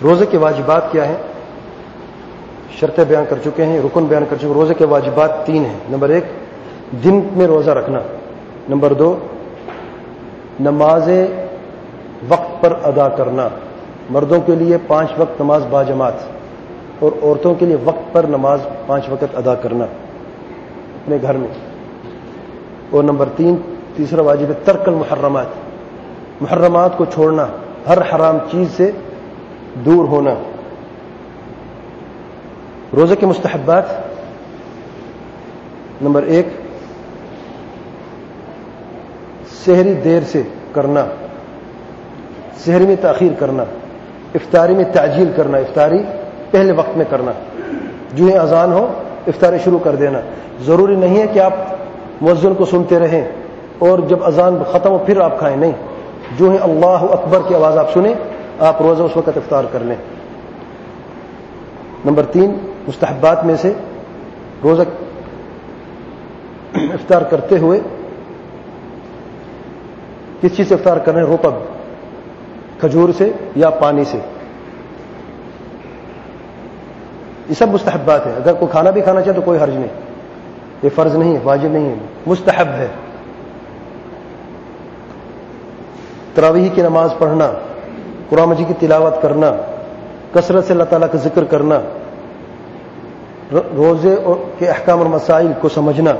روزے کے واجبات کیا ہیں؟ شرطیں بیان کر چکے ہیں، رکن بیان کر چکے ہیں۔ روزے کے واجبات 3 ہیں۔ نمبر 1 دن میں روزہ رکھنا، نمبر 2 نماز وقت پر ادا کرنا، مردوں کے لیے 5 وقت نماز باجماعت اور عورتوں کے لیے وقت پر نماز 5 وقت ادا کرنا اپنے گھر میں، اور نمبر 3 تیسرا واجب ہے ترک المحرمات، محرمات کو چھوڑنا، ہر حرام چیز سے دور ہونا۔ روزے کے مستحبات، نمبر 1 سحری دیر سے کرنا، سحری میں تاخیر کرنا، افطاری میں تعجیل کرنا، افطاری پہلے وقت میں کرنا، جو ہی اذان ہو افطاری شروع کر دینا۔ ضروری نہیں ہے کہ آپ مؤذن کو سنتے رہیں اور جب اذان ختم ہو پھر آپ کھائیں، نہیں، جو ہی اللہ اکبر کی آواز آپ سنیں آپ روزہ اس وقت افطار کر لیں۔ نمبر 3 مستحبات میں سے روزہ افطار کرتے ہوئے کس چیز سے افطار کرنا ہے؟ رطب، کھجور سے یا پانی سے، یہ سب مستحبات ہیں۔ اگر کوئی کھانا بھی کھانا چاہے تو کوئی حرج نہیں، یہ فرض نہیں ہے، واجب نہیں ہے، مستحب ہے۔ تراویح کی نماز پڑھنا، قرآن مجید کی تلاوت کرنا، کثرت سے اللہ تعالیٰ کا ذکر کرنا، روزے کے احکام اور مسائل کو سمجھنا،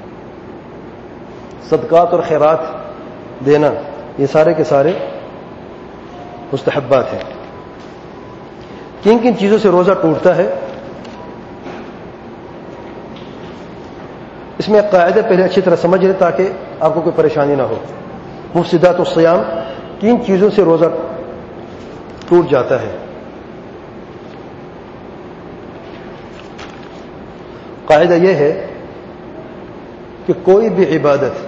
صدقات اور خیرات دینا، یہ سارے کے سارے مستحبات ہیں۔ کن کن چیزوں سے روزہ ٹوٹتا ہے؟ اس میں ایک قاعدہ پہلے اچھی طرح سمجھ لیں تاکہ آپ کو کوئی پریشانی نہ ہو۔ مفسدات الصیام، کن چیزوں سے روزہ ٹوٹ جاتا ہے؟ قاعدہ یہ ہے کہ کوئی بھی عبادت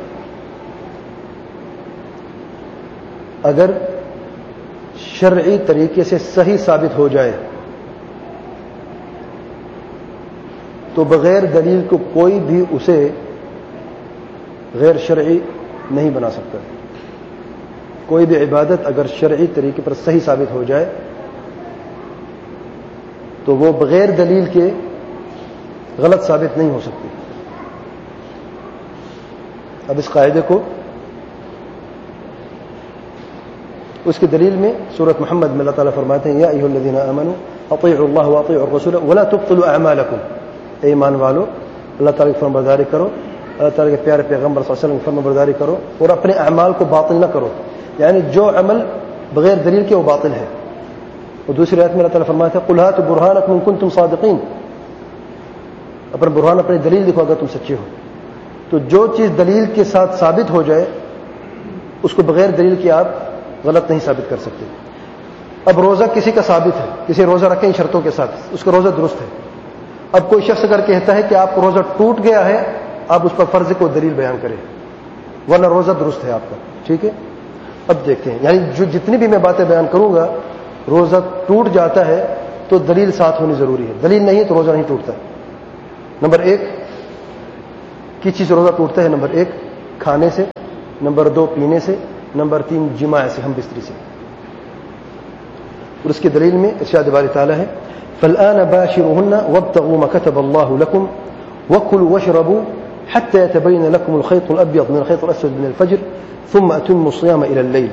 اگر شرعی طریقے سے صحیح ثابت ہو جائے تو بغیر دلیل کو کوئی بھی اسے غیر شرعی نہیں بنا سکتا۔ کوئی بھی عبادت اگر شرعی طریقے پر صحیح ثابت ہو جائے تو وہ بغیر دلیل کے غلط ثابت نہیں ہو سکتی۔ اب اس قاعدے کو اس کی دلیل میں سورۃ محمد میں اللہ تعالیٰ فرماتے ہیں یا ایھا الذین آمنوا اطیعوا اللہ واطیعوا الرسول ولا تبطلوا اعمالکم، اے ایمان والو اللہ تعالیٰ کی فرمانبرداری کرو، اللہ تعالیٰ کے پیارے پیغمبر صلی اللہ علیہ وسلم کی فرمانبرداری کرو اور اپنے اعمال کو باطل نہ کرو، یعنی جو عمل بغیر دلیل کے وہ باطل ہے۔ اور دوسری آیت میں اللہ تعالیٰ فرماتے ہیں قل ہاتوا برہانکم ان کنتم صادقین، اپنا برہان اپنی دلیل دکھو اگر تم سچے ہو۔ تو جو چیز دلیل کے ساتھ ثابت ہو جائے اس کو بغیر دلیل کے آپ غلط نہیں ثابت کر سکتے۔ اب روزہ کسی کا ثابت ہے، کسی روزہ رکھے ان شرطوں کے ساتھ، اس کا روزہ درست ہے۔ اب کوئی شخص اگر کہتا ہے کہ آپ کو روزہ ٹوٹ گیا ہے، آپ اس پر فرض کو دلیل بیان کریں، ورنہ روزہ درست ہے آپ کا، ٹھیک ہے؟ اب دیکھتے ہیں، یعنی جو جتنی بھی میں باتیں بیان کروں گا، روزہ ٹوٹ جاتا ہے تو دلیل ساتھ ہونی ضروری ہے، دلیل نہیں تو روزہ نہیں ٹوٹتا۔ نمبر 1 کس چیز سے روزہ ٹوٹتا ہے؟ نمبر 1 کھانے سے، نمبر 2 پینے سے، نمبر 3 جماع سے، ہم بستری سے۔ اور اس کی دلیل میں ارشاد باری تعالیٰ ہے فالآن باشروهن وابتغوا ما كتب الله لكم وكلوا واشربوا حتى يتبين لكم الخيط الأبيض من الخيط الأسود من الفجر ثم أتموا الصيام إلى الليل۔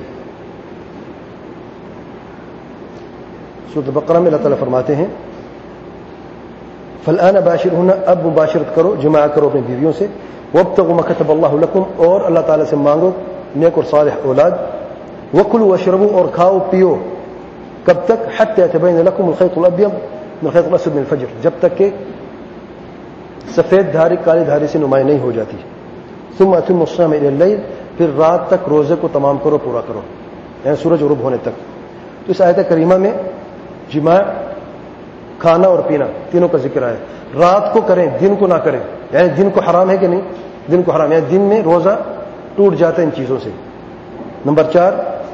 سورۃ البقرہ میں اللہ تعالیٰ فرماتے ہیں فالآن باشرهن، اب مباشرت کرو، جماع کرو اپنی بیویوں سے، وابتغوا ما كتب الله لكم، اور اللہ تعالیٰ سے مانگو نیک اور صالح اولاد، وکلوا واشربوا، اور کھاؤ پیو، کب تک؟ حتى يتبين لكم الخيط الأبيض من الخيط الأسود من الفجر، جب تک کہ سفید دھاری کالی دھاری سے نمایاں نہیں ہو جاتی۔ ثم أتموا الصيام إلى الليل، پھر رات تک روزے کو تمام کرو، پورا کرو، یعنی سورج غروب ہونے تک۔ تو اس آیت کریمہ میں جماع، کھانا اور پینا تینوں کا ذکر ہے۔ رات کو کریں، دن کو نہ کریں، یعنی دن کو حرام ہے کہ نہیں؟ دن کو حرام، یعنی دن میں روزہ ٹوٹ جاتا ہے ان چیزوں سے۔ نمبر 4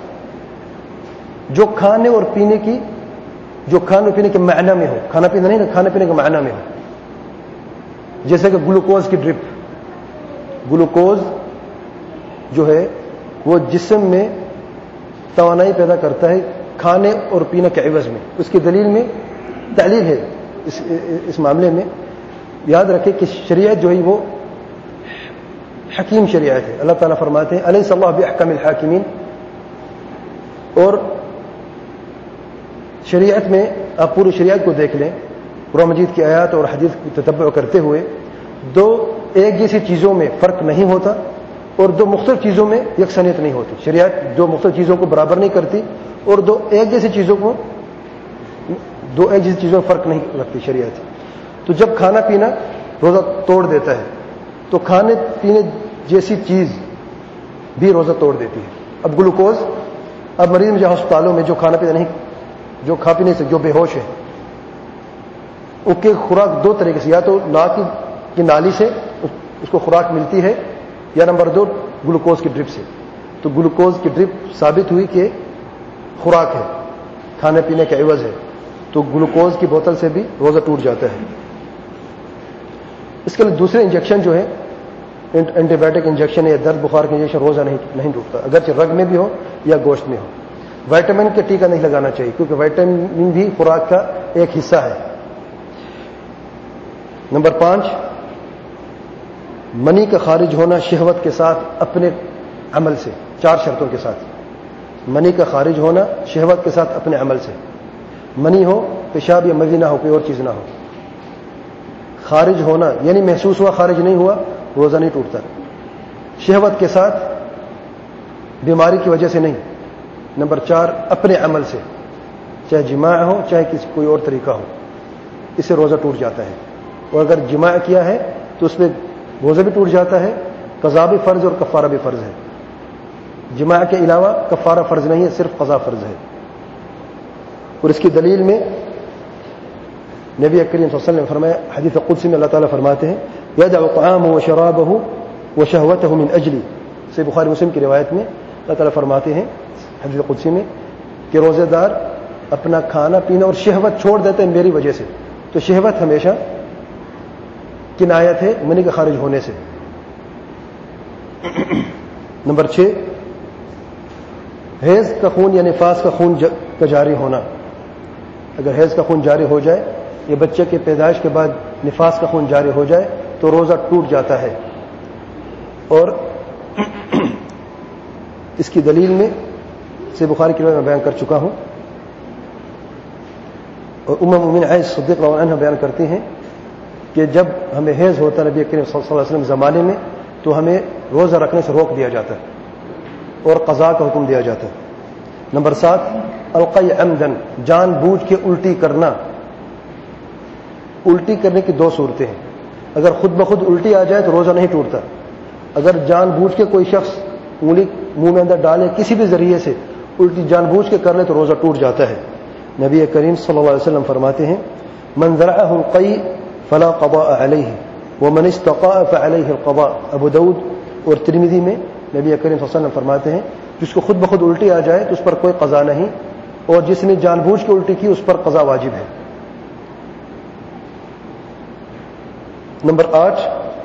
جو کھانے اور پینے کی، جو کھانے اور پینے کے معنی میں ہو، کھانا پینا نہیں، کھانے پینے کے معنی میں ہو، جیسے کہ گلوکوز کی ڈرپ، گلوکوز جو ہے وہ جسم میں توانائی پیدا کرتا ہے کھانے اور پینے کے عوض میں. اس کی دلیل میں تعلیل ہے اس معاملے میں. یاد رکھیں کہ شریعت جو ہے وہ حکیم شریعت ہے. اللہ تعالیٰ فرماتے ہیں الیس اللہ باحکم الحاکمین. اور شریعت میں آپ پوری شریعت کو دیکھ لیں, قرآن مجید کی آیات اور حدیث کو تتبع کرتے ہوئے, دو ایک جیسی چیزوں میں فرق نہیں ہوتا اور دو مختلف چیزوں میں یکسانیت نہیں ہوتی. شریعت دو مختلف چیزوں کو برابر نہیں کرتی اور دو ایک جیسی چیزوں میں فرق نہیں رکھتی شریعت. تو جب کھانا پینا روزہ توڑ دیتا ہے تو کھانے پینے جیسی چیز بھی روزہ توڑ دیتی ہے. اب گلوکوز, اب مریض میں جہاں ہسپتالوں میں جو کھانا پینا نہیں, جو کھا پی نہیں سکتے, جو بے ہوش ہے, اس کی خوراک دو طریقے سے, یا تو ناک کی نالی سے اس کو خوراک ملتی ہے, یا نمبر 2 گلوکوز کی ڈرپ سے. تو گلوکوز کی ڈرپ ثابت ہوئی کہ خوراک ہے, کھانے پینے کے عوض ہے, تو گلوکوز کی بوتل سے بھی روزہ ٹوٹ جاتا ہے. اس کے لیے دوسرے انجیکشن جو ہے اینٹی بایوٹک انجیکشن یا درد بخار کا انجیکشن روزہ نہیں ٹوٹتا, اگرچہ رگ میں بھی ہو یا گوشت میں ہو. وائٹامن کا ٹیکہ نہیں لگانا چاہیے کیونکہ وائٹامن بھی خوراک کا ایک حصہ ہے. نمبر 5, منی کا خارج ہونا شہوت کے ساتھ اپنے عمل سے, 4 شرطوں کے ساتھ. منی کا خارج ہونا شہوت کے ساتھ اپنے عمل سے. منی ہو, پیشاب یا مزی نہ ہو, کوئی اور چیز نہ ہو. خارج ہونا یعنی محسوس ہوا, خارج نہیں ہوا, روزہ نہیں ٹوٹتا. شہوت کے ساتھ, بیماری کی وجہ سے نہیں. نمبر 4, اپنے عمل سے, چاہے جماع ہو چاہے کوئی اور طریقہ ہو, اس سے روزہ ٹوٹ جاتا ہے. اور اگر جماع کیا ہے تو اس میں روزہ بھی ٹوٹ جاتا ہے, قضا بھی فرض اور کفارہ بھی فرض ہے. جماع کے علاوہ کفارہ فرض نہیں ہے, صرف قضا فرض ہے. اور اس کی دلیل میں نبی کریم صلی اللہ علیہ وسلم نے فرمایا, حدیث قدسی میں اللہ تعالیٰ فرماتے ہیں یدع طعامه وشرابه وشهوته من اجلی. سے بخاری مسلم کی روایت میں اللہ تعالیٰ فرماتے ہیں حدیث قدسی میں کہ روزہ دار اپنا کھانا پینا اور شہوت چھوڑ دیتے ہیں میری وجہ سے. تو شہوت ہمیشہ کنایت ہے منی کے خارج ہونے سے. نمبر 6, حیض کا خون یا نفاس کا خون کا جاری ہونا. اگر حیض کا خون جاری ہو جائے یا بچے کے پیدائش کے بعد نفاس کا خون جاری ہو جائے تو روزہ ٹوٹ جاتا ہے. اور اس کی دلیل میں سے بخاری کی روایت میں بیان کر چکا ہوں. اور ام المؤمنین عائشہ صدیقہ رضی اللہ عنہا بیان کرتی ہیں کہ جب ہمیں حیض ہوتا نبی کریم صلی اللہ علیہ وسلم زمانے میں تو ہمیں روزہ رکھنے سے روک دیا جاتا ہے اور قضاء کا حکم دیا جاتا ہے. نمبر 7, القی عمدن, جان بوجھ کے الٹی کرنا. الٹی کرنے کی 2 صورتیں ہیں. اگر خود بخود الٹی آ جائے تو روزہ نہیں ٹوٹتا. اگر جان بوجھ کے کوئی شخص انگلی منہ میں اندر ڈالے, کسی بھی ذریعے سے الٹی جان بوجھ کے کر لے تو روزہ ٹوٹ جاتا ہے. نبی کریم صلی اللہ علیہ وسلم فرماتے ہیں من ذرعه القی فلا قضاء علیہ ومن استقاء فعلیہ القضاء. ابو داؤد اور ترمذی میں نبی کریم صلی اللہ علیہ وسلم فرماتے ہیں جس کو خود بخود الٹی آ جائے تو اس پر کوئی قضا نہیں, اور جس نے جان بوجھ کے الٹی کی اس پر قضا واجب ہے. نمبر 8,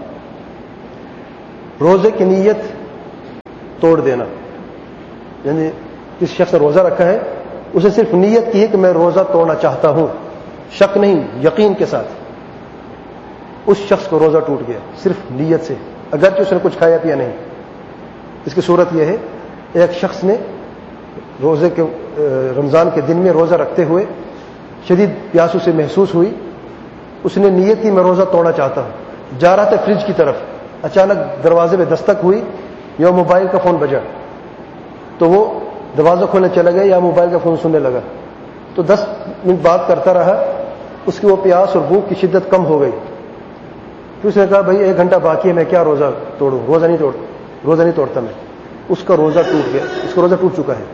روزے کی نیت توڑ دینا. یعنی کسی شخص نے روزہ رکھا ہے, اسے صرف نیت کی ہے کہ میں روزہ توڑنا چاہتا ہوں, شک نہیں, یقین کے ساتھ, اس شخص کو روزہ ٹوٹ گیا صرف نیت سے, اگرچہ اس نے کچھ کھایا پیا نہیں. اس کی صورت یہ ہے, ایک شخص نے روزے کے رمضان کے دن میں روزہ رکھتے ہوئے شدید پیاسو سے محسوس ہوئی, اس نے نیت کی میں روزہ توڑنا چاہتا ہوں, جا رہا تھا فریج کی طرف, اچانک دروازے میں دستک ہوئی یا موبائل کا فون بجا تو وہ دروازہ کھولنے چلا گیا یا موبائل کا فون سننے لگا. تو 10 منٹ بات کرتا رہا, اس کی وہ پیاس اور بھوک کی شدت کم ہو گئی. پھر اس نے کہا بھائی 1 گھنٹہ باقی ہے, میں کیا روزہ توڑوں, روزہ نہیں توڑتا میں. اس کا روزہ ٹوٹ گیا, اس کا روزہ ٹوٹ چکا ہے.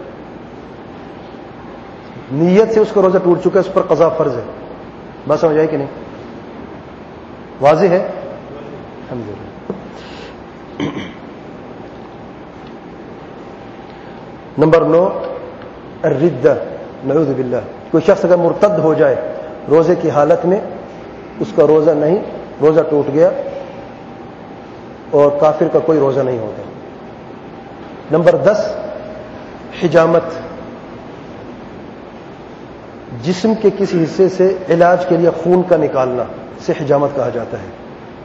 نیت سے اس کا روزہ ٹوٹ چکا ہے, اس پر قضا فرض ہے. بات سمجھ آئی کہ نہیں؟ واضح ہے الحمدللہ. نمبر 9, الردہ, نعوذ باللہ. کوئی شخص اگر مرتد ہو جائے روزے کی حالت میں, اس کا روزہ نہیں, روزہ ٹوٹ گیا اور کافر کا کوئی روزہ نہیں ہوتا. نمبر 10, حجامت. جسم کے کسی حصے سے علاج کے لیے خون کا نکالنا سے حجامت کہا جاتا ہے.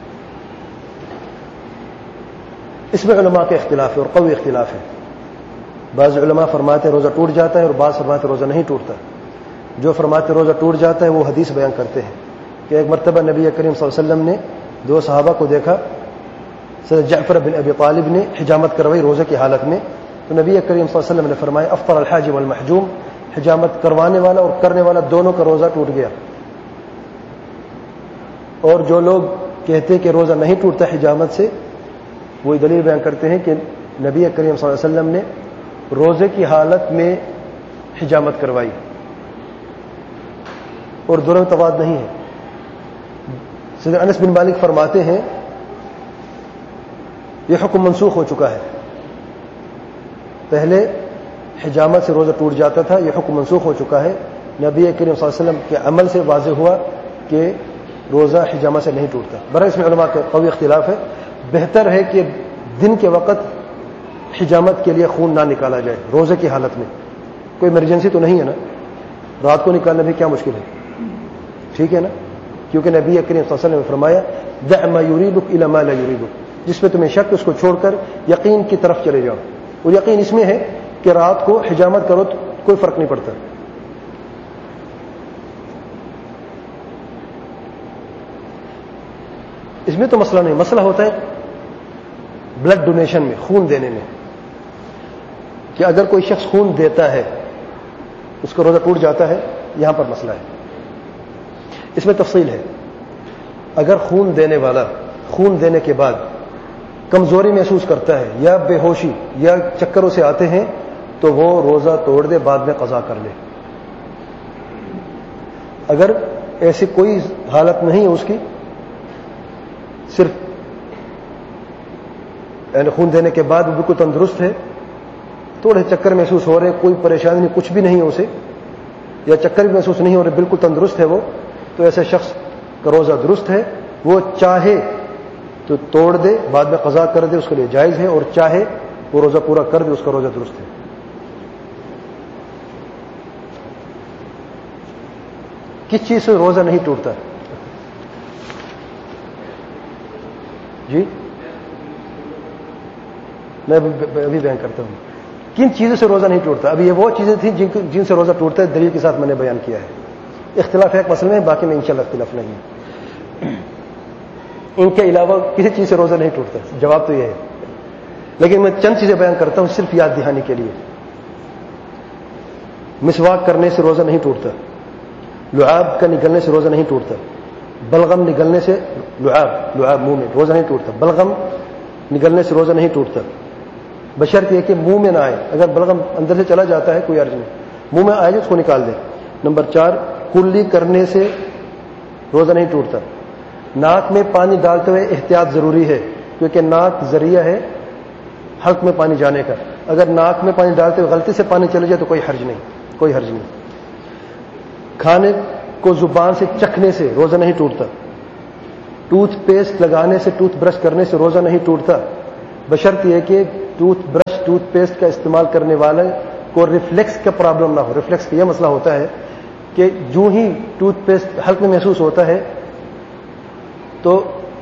اس میں علماء کا اختلاف ہے اور قوی اختلاف ہے. بعض علماء فرماتے ہیں روزہ ٹوٹ جاتا ہے اور بعض فرماتے ہیں روزہ نہیں ٹوٹتا. جو فرماتے ہیں روزہ ٹوٹ جاتا ہے وہ حدیث بیان کرتے ہیں کہ ایک مرتبہ نبی کریم صلی اللہ علیہ وسلم نے 2 صحابہ کو دیکھا. سیدنا جعفر بن ابی طالب نے حجامت کروائی روزے کی حالت میں, تو نبی کریم صلی اللہ علیہ وسلم نے فرمایا افطر الحاجم والمحجوم, حجامت کروانے والا اور کرنے والا دونوں کا روزہ ٹوٹ گیا. اور جو لوگ کہتے ہیں کہ روزہ نہیں ٹوٹتا حجامت سے, وہی دلیل بیان کرتے ہیں کہ نبی کریم صلی اللہ علیہ وسلم نے روزے کی حالت میں حجامت کروائی اور دونوں میں تضاد نہیں ہے. سیدنا انس بن مالک فرماتے ہیں یہ حکم منسوخ ہو چکا ہے. پہلے حجامت سے روزہ ٹوٹ جاتا تھا, یہ حکم منسوخ ہو چکا ہے. نبی کریم صلی اللہ علیہ وسلم کے عمل سے واضح ہوا کہ روزہ حجامت سے نہیں ٹوٹتا. برحق اس میں علماء کا قوی اختلاف ہے. بہتر ہے کہ دن کے وقت حجامت کے لیے خون نہ نکالا جائے روزے کی حالت میں. کوئی ایمرجنسی تو نہیں ہے نا, رات کو نکالنا بھی کیا مشکل ہے, ٹھیک ہے نا, کیونکہ نبی کریم صلی اللہ علیہ وسلم نے فرمایا دع ما یریبک الی ما لا یریبک, جس پہ تمہیں شک اس کو چھوڑ کر یقین کی طرف چلے جاؤ. اور یقین اس میں ہے کہ رات کو حجامت کرو تو کوئی فرق نہیں پڑتا. اس میں تو مسئلہ نہیں, مسئلہ ہوتا ہے بلڈ ڈونیشن میں, خون دینے میں, کہ اگر کوئی شخص خون دیتا ہے اس کا روزہ ٹوٹ جاتا ہے, یہاں پر مسئلہ ہے. اس میں تفصیل ہے. اگر خون دینے والا خون دینے کے بعد کمزوری محسوس کرتا ہے یا بے ہوشی یا چکروں سے آتے ہیں تو وہ روزہ توڑ دے, بعد میں قضا کر لے. اگر ایسی کوئی حالت نہیں ہے اس کی, صرف یعنی خون دینے کے بعد وہ بالکل تندرست ہے, تھوڑے چکر محسوس ہو رہے, کوئی پریشانی نہیں, کچھ بھی نہیں ہے اسے, یا چکر بھی محسوس نہیں ہو رہے, بالکل تندرست ہے وہ, تو ایسے شخص کا روزہ درست ہے. وہ چاہے تو توڑ دے, بعد میں قضا کر دے, اس کے لیے جائز ہے, اور چاہے وہ روزہ پورا کر دے, اس کا روزہ درست ہے. کس چیز سے روزہ نہیں ٹوٹتا؟ جی میں ابھی بیان کرتا ہوں کن چیزوں سے روزہ نہیں ٹوٹتا. ابھی یہ وہ چیزیں تھیں جن سے روزہ ٹوٹتا ہے, دلیل کے ساتھ میں نے بیان کیا ہے. اختلاف ایک مسئلے میں, باقی میں انشاءاللہ اختلاف نہیں ہے. ان کے علاوہ کسی چیز سے روزہ نہیں ٹوٹتا, جواب تو یہ ہے. لیکن میں چند چیزیں بیان کرتا ہوں صرف یاد دہانی کے لیے. مسواک کرنے سے روزہ نہیں ٹوٹتا, لعاب کا نکلنے سے روزہ نہیں ٹوٹتا, بلغم نکلنے سے لعاب منہ میں روزہ نہیں ٹوٹتا, بلغم نکلنے سے روزہ نہیں ٹوٹتا, بشرط یہ کہ منہ میں نہ آئے. اگر بلغم اندر سے چلا جاتا ہے کوئی عرض نہیں, منہ میں آئے اس کو نکال دے. نمبر 4, کلی کرنے سے روزہ نہیں ٹوٹتا. ناک میں پانی ڈالتے ہوئے احتیاط ضروری ہے, کیونکہ ناک ذریعہ ہے حلق میں پانی جانے کا. اگر ناک میں پانی ڈالتے ہوئے غلطی سے پانی چلے جائے تو کوئی حرج نہیں, کوئی حرج نہیں. کھانے کو زبان سے چکھنے سے روزہ نہیں ٹوٹتا. ٹوتھ پیسٹ لگانے سے, ٹوتھ برش کرنے سے روزہ نہیں ٹوٹتا, بشرط یہ کہ ٹوتھ برش ٹوتھ پیسٹ کا استعمال کرنے والے کو ریفلیکس کا پرابلم نہ ہو. ریفلیکس کا یہ مسئلہ ہوتا ہے کہ جو ہی ٹوتھ پیسٹ حلق میں محسوس ہوتا ہے تو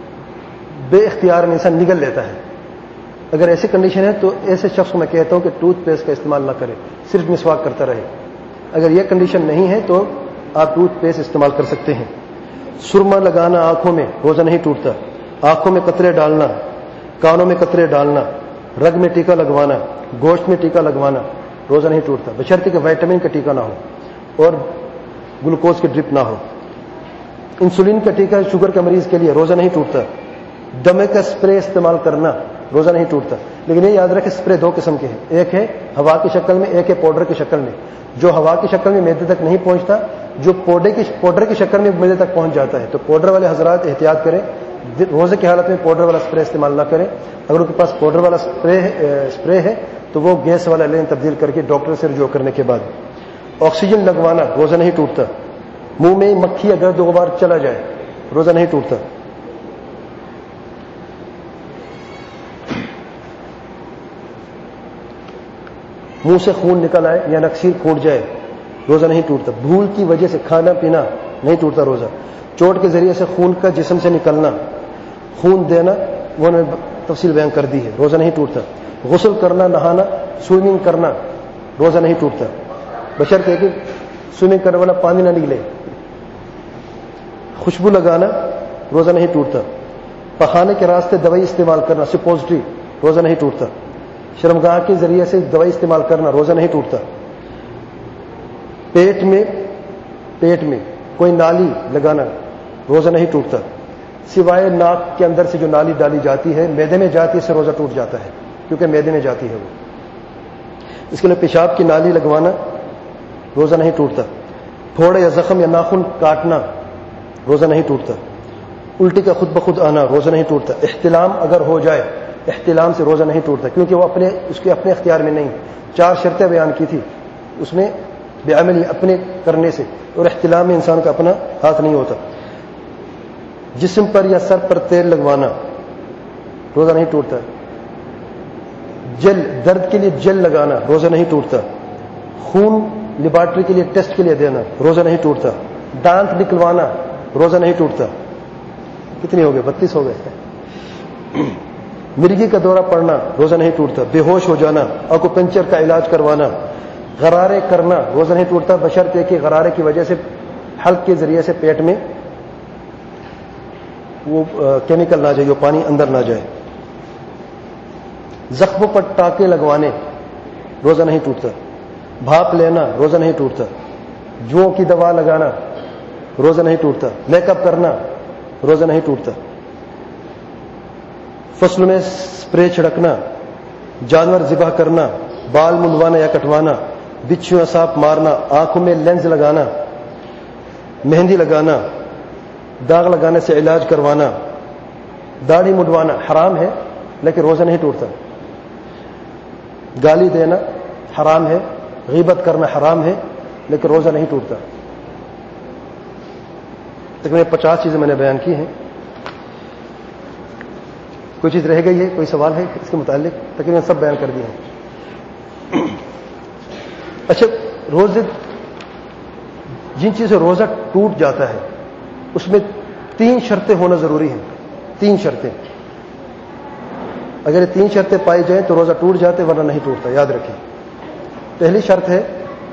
بے اختیار میں انسان نگل لیتا ہے. اگر ایسی کنڈیشن ہے تو ایسے شخص کو میں کہتا ہوں کہ ٹوتھ پیسٹ کا استعمال نہ کرے, صرف مسواک کرتا رہے. اگر یہ کنڈیشن نہیں ہے تو آپ ٹوتھ پیسٹ استعمال کر سکتے ہیں. سرما لگانا آنکھوں میں روزہ نہیں ٹوٹتا. آنکھوں میں قطرے ڈالنا, کانوں میں قطرے ڈالنا, رگ میں ٹیکا لگوانا, گوشت میں ٹیکا لگوانا روزہ نہیں ٹوٹتا, بشرطے کہ وائٹامن کا ٹیکا نہ ہو اور گلوکوز کی ڈرپ نہ ہو. انسولین کا ٹیکا شوگر کے مریض کے لیے روزہ نہیں ٹوٹتا. دمے کا اسپرے استعمال کرنا روزہ نہیں ٹوٹتا. لیکن یہ یاد رکھیں اسپرے 2 قسم کے ہیں, ایک ہے ہوا کی شکل میں, ایک ہے پاؤڈر کی شکل میں. جو ہوا کی شکل میں معدے تک نہیں پہنچتا, جو پاؤڈر کی شکل میں معدے تک پہنچ جاتا ہے, تو پاؤڈر والے حضرات احتیاط کریں, روزے کی حالت میں پاؤڈر والا اسپرے استعمال نہ کریں. اگر ان کے پاس پاؤڈر والا اسپرے ہے تو وہ گیس والا لین تبدیل کر کے ڈاکٹر سے رجوع کرنے کے بعد. آکسیجن لگوانا روزہ نہیں ٹوٹتا. منہ میں مکھی یا گرد و غبار چلا جائے روزہ نہیں ٹوٹتا. منہ سے خون نکل آئے یا نکسیر پھوٹ جائے روزہ نہیں ٹوٹتا. بھول کی وجہ سے کھانا پینا نہیں ٹوٹتا روزہ. چوٹ کے ذریعے سے خون کا جسم سے نکلنا, خون دینا, وہ نے تفصیل بیان کر دی ہے, روزہ نہیں ٹوٹتا. غسل کرنا, نہانا, سوئمنگ کرنا, روزہ نہیں ٹوٹتا, بشرطے کہ سوئمنگ کرنے والا پانی نہ نکلے. خوشبو لگانا روزہ نہیں ٹوٹتا. پخانے کے راستے دوائی استعمال کرنا, سپوزٹری, روزہ نہیں ٹوٹتا. شرمگاہ کے ذریعے سے دوائی استعمال کرنا روزہ نہیں ٹوٹتا. پیٹ میں کوئی نالی لگانا روزہ نہیں ٹوٹتا, سوائے ناک کے اندر سے جو نالی ڈالی جاتی ہے, میدے میں جاتی ہے, اس سے روزہ ٹوٹ جاتا ہے, کیونکہ میدے میں جاتی ہے وہ. اس کے لیے پیشاب کی نالی لگوانا روزہ نہیں ٹوٹتا. پھوڑے یا زخم یا ناخن کاٹنا روزہ نہیں ٹوٹتا. الٹی کا خود بخود آنا روزہ نہیں ٹوٹتا. احتلام اگر ہو جائے, احتلام سے روزہ نہیں ٹوٹتا, کیونکہ وہ اس کے اپنے اختیار میں نہیں. 4 شرطیں بیان کی تھی اس میں, بعملی اپنے کرنے سے, اور احتلام میں انسان کا اپنا ہاتھ نہیں ہوتا. جسم پر یا سر پر تیل لگوانا روزہ نہیں ٹوٹتا. جل, درد کے لیے جل لگانا روزہ نہیں ٹوٹتا. خون لیبارٹری کے لیے ٹیسٹ کے لیے دینا روزہ نہیں ٹوٹتا. دانت نکلوانا روزہ نہیں ٹوٹتا. کتنی ہو گئے؟ 32 ہو گئے. مرگی کا دورہ پڑنا روزہ نہیں ٹوٹتا. بے ہوش ہو جانا, اکوپنچر کا علاج کروانا, غرارے کرنا روزہ نہیں ٹوٹتا, بشرطے کہ غرارے کی وجہ سے حلق کے ذریعے سے پیٹ میں وہ کیمیکل نہ جائے, وہ پانی اندر نہ جائے. زخموں پر ٹانکے لگوانے روزہ نہیں ٹوٹتا. بھاپ لینا روزہ نہیں ٹوٹتا. جوؤں کی دوا لگانا روزہ نہیں ٹوٹتا. میک اپ کرنا روزہ نہیں ٹوٹتا. فصل میں سپرے چھڑکنا, جانور ذبح کرنا, بال منڈوانا یا کٹوانا, بچھو یا سانپ مارنا, آنکھوں میں لینز لگانا, مہندی لگانا, داغ لگانے سے علاج کروانا, داڑھی منڈوانا حرام ہے لیکن روزہ نہیں ٹوٹتا. گالی دینا حرام ہے, غیبت کرنا حرام ہے لیکن روزہ نہیں ٹوٹتا. تقریباً 50 چیزیں میں نے بیان کی ہیں. کوئی چیز رہ گئی ہے؟ کوئی سوال ہے اس کے متعلق؟ تقریباً سب بیان کر دیے ہیں. اچھا, روزے جن چیزوں سے روزہ ٹوٹ جاتا ہے اس میں 3 شرطیں ہونا ضروری ہیں. 3 شرطیں, اگر یہ 3 شرطیں پائی جائیں تو روزہ ٹوٹ جاتے, ورنہ نہیں ٹوٹتا. یاد رکھیں. پہلی شرط ہے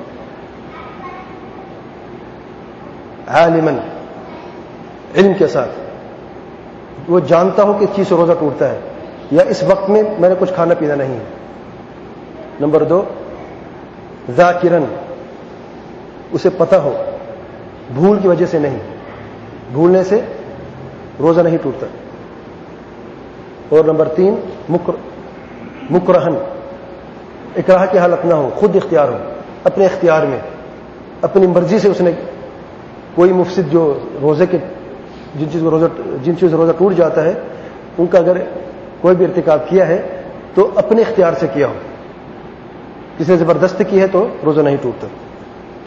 عالماً, علم کے ساتھ, وہ جانتا ہو کہ اس چیز سے روزہ ٹوٹتا ہے, یا اس وقت میں نے کچھ کھانا پینا نہیں ہے. نمبر 2, ذاکرن, اسے پتہ ہو, بھول کی وجہ سے نہیں, بھولنے سے روزہ نہیں ٹوٹتا. اور نمبر 3, مکرہن, اکراہ کی حالت نہ ہو, خود اختیار ہو, اپنے اختیار میں, اپنی مرضی سے اس نے کوئی مفسد جو روزے کے جن چیز سے روزہ ٹوٹ جاتا ہے ان کا اگر کوئی بھی ارتکاب کیا ہے تو اپنے اختیار سے کیا ہو. کسی نے زبردستی کی ہے تو روزہ نہیں ٹوٹتا.